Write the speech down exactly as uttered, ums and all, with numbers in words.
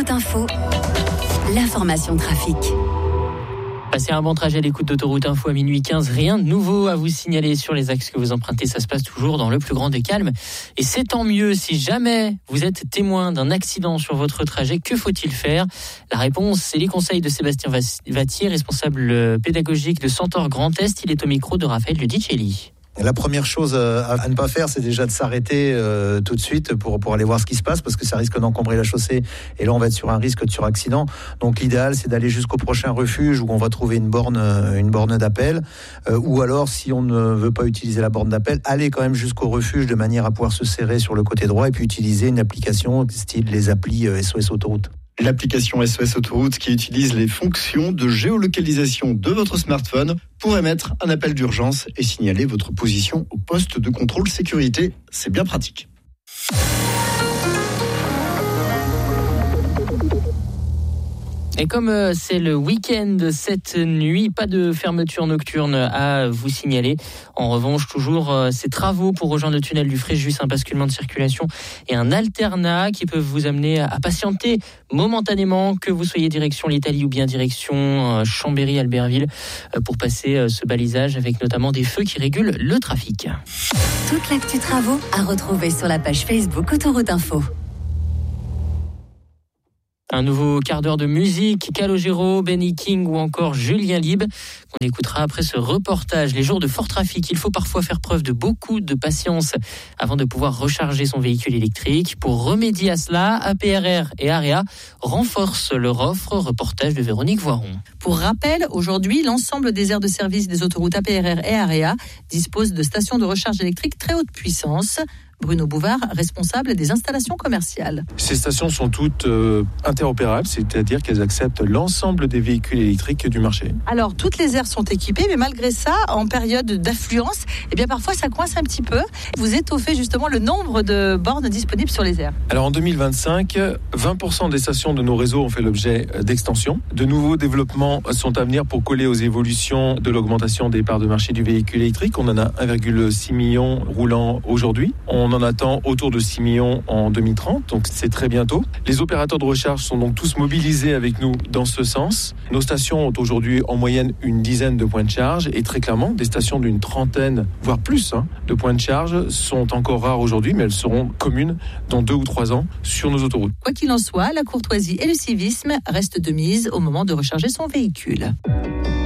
Autoroute Info, l'information trafic. Passez un bon trajet à l'écoute d'Autoroute Info à minuit quinze. Rien de nouveau à vous signaler sur les axes que vous empruntez. Ça se passe toujours dans le plus grand des calmes. Et c'est tant mieux. Si jamais vous êtes témoin d'un accident sur votre trajet, que faut-il faire ? La réponse, c'est les conseils de Sébastien Vattier, responsable pédagogique de Centaure Grand Est. Il est au micro de Raphaël Ludicelli. La première chose à ne pas faire, c'est déjà de s'arrêter euh, tout de suite pour, pour aller voir ce qui se passe, parce que ça risque d'encombrer la chaussée. Et là, on va être sur un risque de suraccident. Donc, l'idéal, c'est d'aller jusqu'au prochain refuge où on va trouver une borne, une borne d'appel. Euh, ou alors, si on ne veut pas utiliser la borne d'appel, aller quand même jusqu'au refuge de manière à pouvoir se serrer sur le côté droit et puis utiliser une application style les applis S O S Autoroute. L'application S O S Autoroute qui utilise les fonctions de géolocalisation de votre smartphone pour émettre un appel d'urgence et signaler votre position au poste de contrôle sécurité. C'est bien pratique. Et comme c'est le week-end cette nuit, pas de fermeture nocturne à vous signaler. En revanche, toujours ces travaux pour rejoindre le tunnel du Fréjus, un basculement de circulation et un alternat qui peuvent vous amener à patienter momentanément, que vous soyez direction l'Italie ou bien direction Chambéry-Albertville, pour passer ce balisage avec notamment des feux qui régulent le trafic. Toute l'actu travaux à retrouver sur la page Facebook Autoroute Info. Un nouveau quart d'heure de musique, Calogero, Benny King ou encore Julien Lieb, qu'on écoutera après ce reportage. Les jours de fort trafic, il faut parfois faire preuve de beaucoup de patience avant de pouvoir recharger son véhicule électrique. Pour remédier à cela, A P R R et Area renforcent leur offre. Reportage de Véronique Voiron. Pour rappel, aujourd'hui, l'ensemble des aires de service des autoroutes A P R R et Area disposent de stations de recharge électrique très haute puissance. Bruno Bouvard, responsable des installations commerciales. Ces stations sont toutes euh, interopérables, c'est-à-dire qu'elles acceptent l'ensemble des véhicules électriques du marché. Alors, toutes les aires sont équipées, mais malgré ça, en période d'affluence, eh bien parfois ça coince un petit peu. Vous étoffez justement le nombre de bornes disponibles sur les aires. Alors en deux mille vingt-cinq, vingt pour cent des stations de nos réseaux ont fait l'objet d'extensions. De nouveaux développements sont à venir pour coller aux évolutions de l'augmentation des parts de marché du véhicule électrique. On en a un virgule six million roulant aujourd'hui. On On en attend autour de six millions en deux mille trente, donc c'est très bientôt. Les opérateurs de recharge sont donc tous mobilisés avec nous dans ce sens. Nos stations ont aujourd'hui en moyenne une dizaine de points de charge et très clairement, des stations d'une trentaine, voire plus, hein, de points de charge sont encore rares aujourd'hui, mais elles seront communes dans deux ou trois ans sur nos autoroutes. Quoi qu'il en soit, la courtoisie et le civisme restent de mise au moment de recharger son véhicule.